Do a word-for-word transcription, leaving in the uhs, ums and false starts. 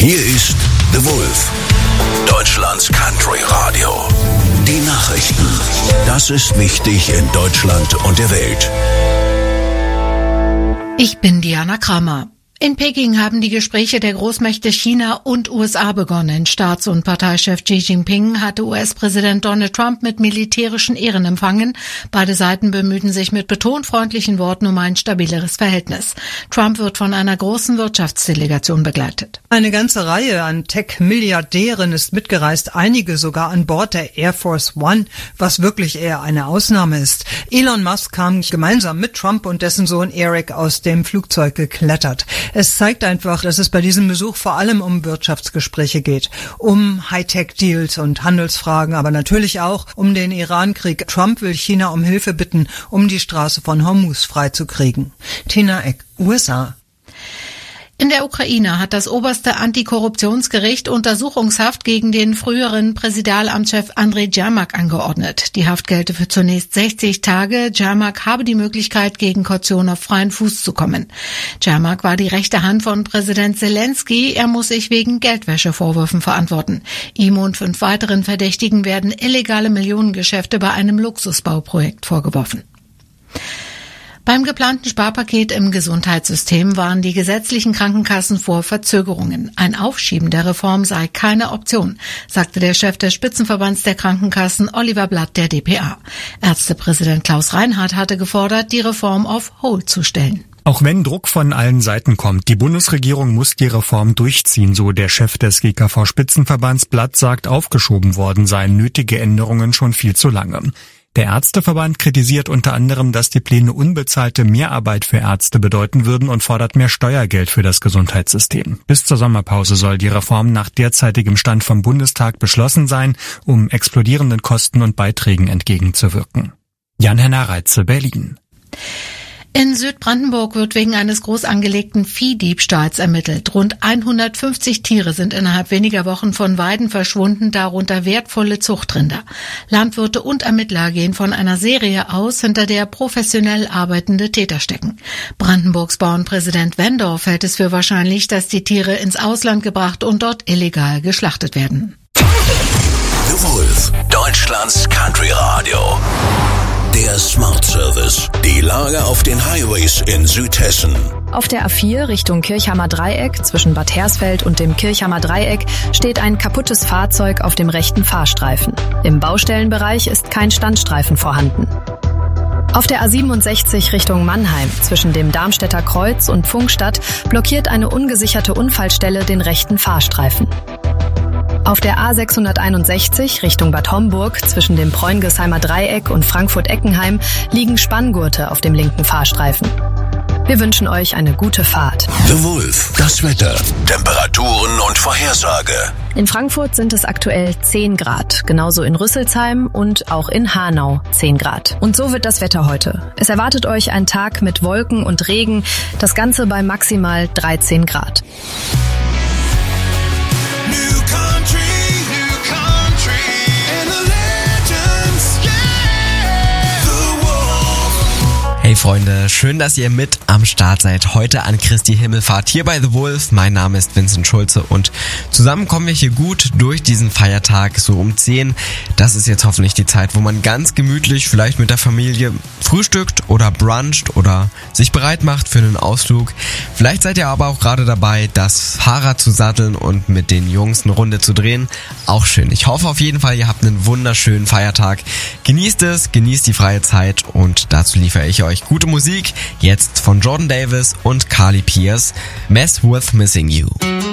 Hier ist The Wolf, Deutschlands Country Radio. Die Nachrichten. Das ist wichtig in Deutschland und der Welt. Ich bin Diana Kramer. In Peking haben die Gespräche der Großmächte China und U S A begonnen. Staats- und Parteichef Xi Jinping hatte U S-Präsident Donald Trump mit militärischen Ehren empfangen. Beide Seiten bemühten sich mit betont freundlichen Worten um ein stabileres Verhältnis. Trump wird von einer großen Wirtschaftsdelegation begleitet. Eine ganze Reihe an Tech-Milliardären ist mitgereist, einige sogar an Bord der Air Force One, was wirklich eher eine Ausnahme ist. Elon Musk kam gemeinsam mit Trump und dessen Sohn Eric aus dem Flugzeug geklettert. Es zeigt einfach, dass es bei diesem Besuch vor allem um Wirtschaftsgespräche geht, um Hightech-Deals und Handelsfragen, aber natürlich auch um den Iran-Krieg. Trump will China um Hilfe bitten, um die Straße von Hormuz freizukriegen. Tina Eck, U S A. In der Ukraine hat das oberste Antikorruptionsgericht Untersuchungshaft gegen den früheren Präsidialamtschef Andrei Jermak angeordnet. Die Haft gelte für zunächst sechzig Tage. Jermak habe die Möglichkeit, gegen Kaution auf freien Fuß zu kommen. Jermak war die rechte Hand von Präsident Zelensky. Er muss sich wegen Geldwäschevorwürfen verantworten. Ihm und fünf weiteren Verdächtigen werden illegale Millionengeschäfte bei einem Luxusbauprojekt vorgeworfen. Beim geplanten Sparpaket im Gesundheitssystem waren die gesetzlichen Krankenkassen vor Verzögerungen. Ein Aufschieben der Reform sei keine Option, sagte der Chef des Spitzenverbands der Krankenkassen Oliver Blatt der D P A. Ärztepräsident Klaus Reinhardt hatte gefordert, die Reform auf Hold zu stellen. Auch wenn Druck von allen Seiten kommt, die Bundesregierung muss die Reform durchziehen, so der Chef des G K V-Spitzenverbands. Blatt sagt, aufgeschoben worden seien nötige Änderungen schon viel zu lange. Der Ärzteverband kritisiert unter anderem, dass die Pläne unbezahlte Mehrarbeit für Ärzte bedeuten würden und fordert mehr Steuergeld für das Gesundheitssystem. Bis zur Sommerpause soll die Reform nach derzeitigem Stand vom Bundestag beschlossen sein, um explodierenden Kosten und Beiträgen entgegenzuwirken. Jan-Henner Reitze, Berlin. In Südbrandenburg wird wegen eines groß angelegten Viehdiebstahls ermittelt. Rund hundertfünfzig Tiere sind innerhalb weniger Wochen von Weiden verschwunden, darunter wertvolle Zuchtrinder. Landwirte und Ermittler gehen von einer Serie aus, hinter der professionell arbeitende Täter stecken. Brandenburgs Bauernpräsident Wendorf hält es für wahrscheinlich, dass die Tiere ins Ausland gebracht und dort illegal geschlachtet werden. The Wolf, Deutschlands Country Radio. Der Smart Service. Die Lage auf den Highways in Südhessen. Auf der A vier Richtung Kirchhammer Dreieck zwischen Bad Hersfeld und dem Kirchhammer Dreieck steht ein kaputtes Fahrzeug auf dem rechten Fahrstreifen. Im Baustellenbereich ist kein Standstreifen vorhanden. Auf der A siebenundsechzig Richtung Mannheim zwischen dem Darmstädter Kreuz und Pfungstadt blockiert eine ungesicherte Unfallstelle den rechten Fahrstreifen. Auf der A sechshunderteinundsechzig Richtung Bad Homburg zwischen dem Preungesheimer Dreieck und Frankfurt-Eckenheim liegen Spanngurte auf dem linken Fahrstreifen. Wir wünschen euch eine gute Fahrt. The Wolf, das Wetter, Temperaturen und Vorhersage. In Frankfurt sind es aktuell zehn Grad, genauso in Rüsselsheim und auch in Hanau zehn Grad. Und so wird das Wetter heute. Es erwartet euch ein Tag mit Wolken und Regen, das Ganze bei maximal dreizehn Grad. Hey Freunde, schön, dass ihr mit am Start seid. Heute an Christi Himmelfahrt hier bei The Wolf. Mein Name ist Vincent Schulze und zusammen kommen wir hier gut durch diesen Feiertag, so um zehn. Das ist jetzt hoffentlich die Zeit, wo man ganz gemütlich vielleicht mit der Familie frühstückt oder bruncht oder sich bereit macht für einen Ausflug. Vielleicht seid ihr aber auch gerade dabei, das Fahrrad zu satteln und mit den Jungs eine Runde zu drehen. Auch schön. Ich hoffe auf jeden Fall, ihr habt einen wunderschönen Feiertag. Genießt es, genießt die freie Zeit und dazu liefere ich euch gute Musik, jetzt von Jordan Davis und Carly Pierce, Mess with Missing You.